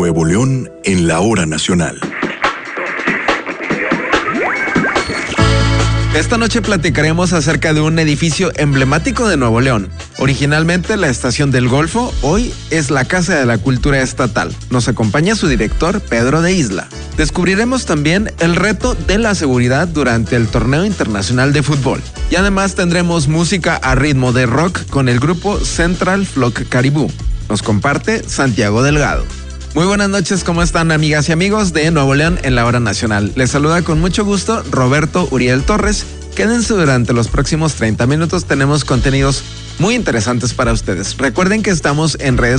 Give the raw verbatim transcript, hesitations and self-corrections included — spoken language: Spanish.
Nuevo León en la hora nacional. Esta noche platicaremos acerca de un edificio emblemático de Nuevo León. Originalmente la Estación del Golfo, hoy es la Casa de la Cultura Estatal. Nos acompaña su director, Pedro de Isla. Descubriremos también el reto de la seguridad durante el Torneo Internacional de Fútbol. Y además tendremos música a ritmo de rock con el grupo Central Flock Caribú. Nos comparte Santiago Delgado. Muy buenas noches, ¿cómo están, amigas y amigos de Nuevo León en la hora nacional? Les saluda con mucho gusto Roberto Uriel Torres. Quédense durante los próximos treinta minutos, tenemos contenidos muy interesantes para ustedes. Recuerden que estamos en redes